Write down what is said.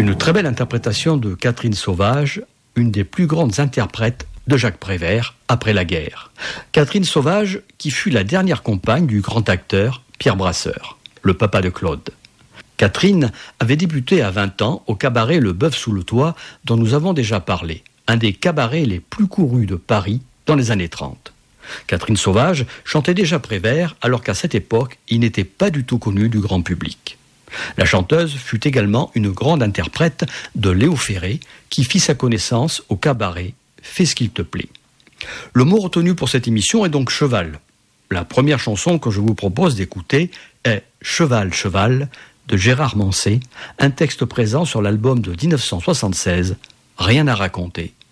Une très belle interprétation de Catherine Sauvage, une des plus grandes interprètes de Jacques Prévert après la guerre. Catherine Sauvage qui fut la dernière compagne du grand acteur Pierre Brasseur, le papa de Claude. Catherine avait débuté à 20 ans au cabaret Le Bœuf sous le toit dont nous avons déjà parlé, un des cabarets les plus courus de Paris dans les années 30. Catherine Sauvage chantait déjà Prévert alors qu'à cette époque, il n'était pas du tout connu du grand public. La chanteuse fut également une grande interprète de Léo Ferré qui fit sa connaissance au cabaret Fais ce qu'il te plaît. Le mot retenu pour cette émission est donc cheval. La première chanson que je vous propose d'écouter est Cheval, cheval de Gérard Manset, un texte présent sur l'album de 1976, Rien à raconter.